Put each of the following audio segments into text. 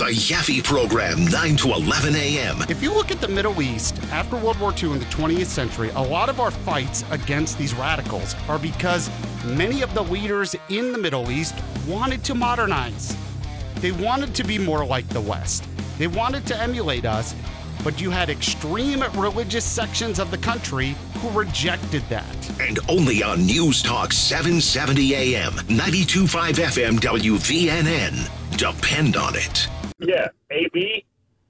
The Yaffe Program, 9 to 11 a.m. If you look at the Middle East, after World War II in the 20th century, a lot of our fights against these radicals are because many of the leaders in the Middle East wanted to modernize. They wanted to be more like the West. They wanted to emulate us, but you had extreme religious sections of the country who rejected that. And only on News Talk 770 AM, 92.5 FM WVNN. Depend on it. Yeah, AB,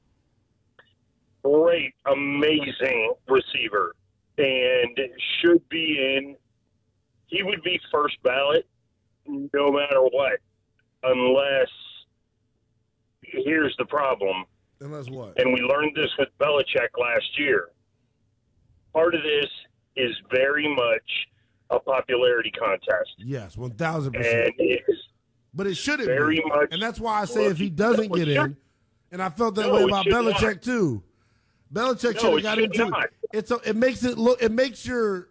great, amazing receiver, and should be in. He would be first ballot no matter what, unless, here's the problem. Unless what? And we learned this with Belichick last year. Part of this is very much a popularity contest. Yes, 1,000%. And it's but it shouldn't very be. much. And that's why I say if he doesn't get in, and I felt that way about Belichick too. Belichick should have got into it. It makes it look. It makes your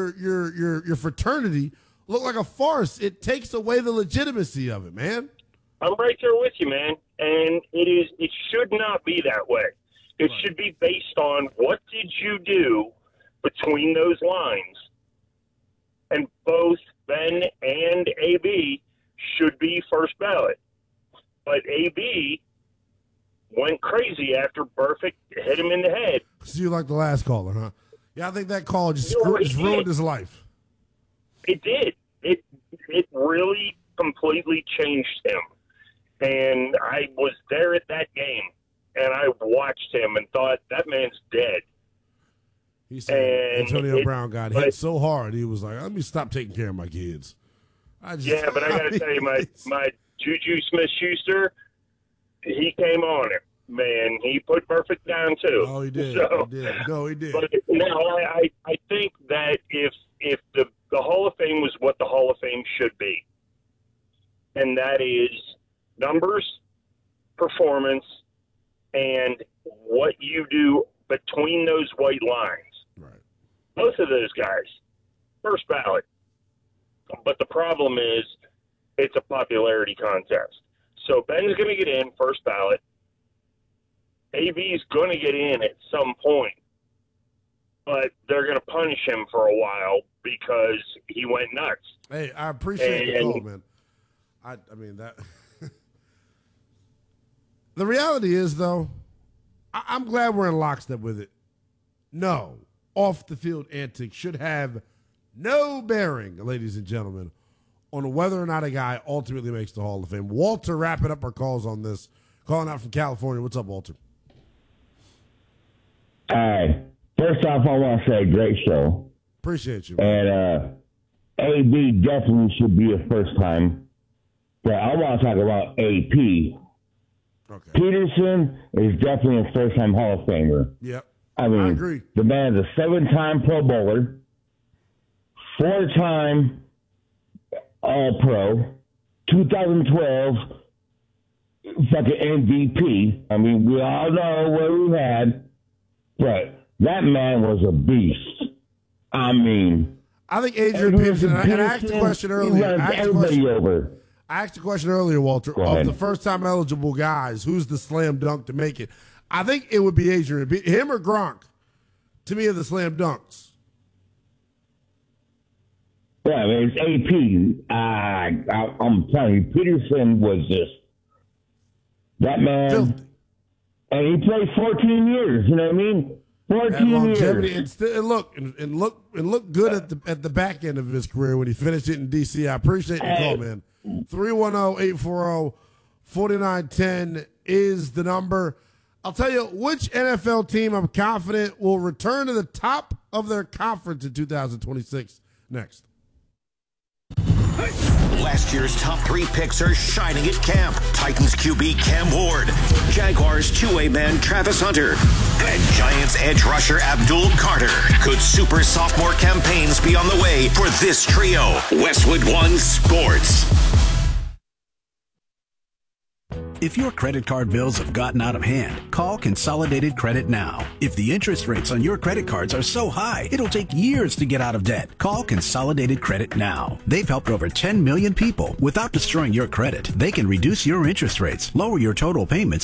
fraternity look like a farce. It takes away the legitimacy of it, man. I'm right there with you, man. And it should not be that way. It should be based on what did you do between those lines. And both Ben and AB should be first ballot. But AB went crazy after Burfict hit him in the head. So you like the last caller, huh? Yeah, I think that call just ruined his life. It did. It really completely changed him. And I was there at that game, and I watched him and thought, that man's dead. He said Antonio Brown got hit so hard, he was like, let me stop taking care of my kids. But I got to tell you, my Juju Smith-Schuster, he came on it. Man, he put Burfict down, too. Oh, he did. So, he did. No, he did. But now I think that if the Hall of Fame was what the Hall of Fame should be, and that is numbers, performance, and what you do between those white lines. Right. Both of those guys, first ballot. But the problem is it's a popularity contest. So Ben's going to get in first ballot. AB's going to get in at some point. But they're going to punish him for a while because he went nuts. Hey, I appreciate the call, man. I mean, that... The reality is, though, I'm glad we're in lockstep with it. No, off-the-field antics should have no bearing, ladies and gentlemen, on whether or not a guy ultimately makes the Hall of Fame. Walter, wrapping up our calls on this. Calling out from California. What's up, Walter? All right. First off, I want to say great show. Appreciate you. And AB definitely should be a first time. But I want to talk about AP. Okay. Peterson is definitely a first-time Hall of Famer. Yep. I mean, I agree. The man is a 7-time Pro Bowler, 4-time All-Pro, 2012 fucking MVP. I mean, we all know what we had, but that man was a beast. I mean, I think Adrian Peterson, and I asked the question earlier. I asked the question earlier, Walter, of the first-time eligible guys, who's the slam dunk to make it? I think it would be Adrian. Him or Gronk, to me, are the slam dunks. Yeah, I mean, it's AP. I'm telling you, Peterson was just that man. Filthy. And he played 14 years, you know what I mean? 14 years. And look good at the back end of his career when he finished it in D.C. I appreciate the call, man. 310-840-4910 is the number. I'll tell you which NFL team I'm confident will return to the top of their conference in 2026 next. Last year's top 3 picks are shining at camp. Titans QB Cam Ward, Jaguars two-way man Travis Hunter, and Giants edge rusher Abdul Carter. Could super sophomore campaigns be on the way for this trio? Westwood One Sports. If your credit card bills have gotten out of hand, call Consolidated Credit now. If the interest rates on your credit cards are so high, it'll take years to get out of debt. Call Consolidated Credit now. They've helped over 10 million people. Without destroying your credit, they can reduce your interest rates, lower your total payments,